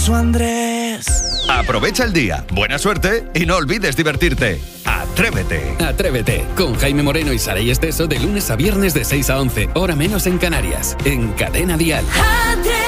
Andrés. Aprovecha el día, buena suerte y no olvides divertirte. Atrévete. Atrévete con Jaime Moreno y Saray Esteso de lunes a viernes de 6 a 11, hora menos en Canarias, en Cadena Dial. Atrévete.